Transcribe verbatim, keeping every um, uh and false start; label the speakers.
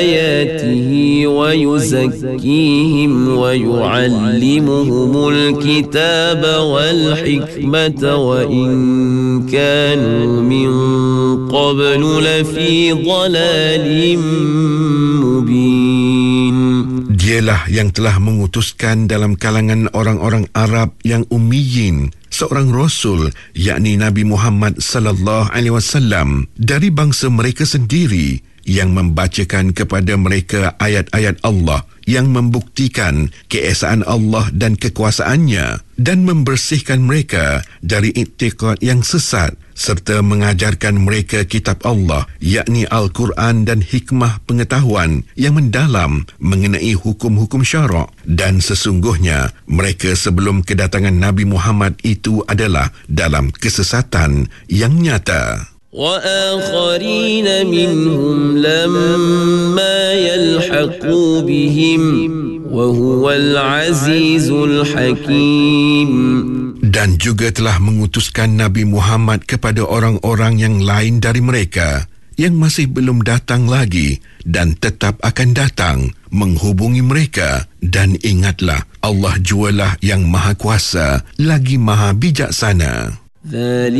Speaker 1: آياته ويزكيهم ويعلمهم الكتاب والحكمة وإن كانوا من قبل لفي ضلال مبين.
Speaker 2: Dialah yang telah mengutuskan dalam kalangan orang-orang Arab yang ummiyin seorang rasul, yakni Nabi Muhammad sallallahu alaihi wasallam dari bangsa mereka sendiri, yang membacakan kepada mereka ayat-ayat Allah yang membuktikan keesaan Allah dan kekuasaannya, dan membersihkan mereka dari iktikad yang sesat, serta mengajarkan mereka kitab Allah, yakni Al-Quran, dan hikmah pengetahuan yang mendalam mengenai hukum-hukum syarak. Dan sesungguhnya mereka sebelum kedatangan Nabi Muhammad itu adalah dalam kesesatan yang nyata.
Speaker 1: وآخرين منهم لما يلحقوا بهم وهو العزيز الحكيم.
Speaker 2: Dan juga telah mengutuskan Nabi Muhammad kepada orang-orang yang lain dari mereka yang masih belum datang lagi dan tetap akan datang menghubungi mereka. Dan ingatlah, Allah jualah yang maha kuasa lagi maha bijaksana.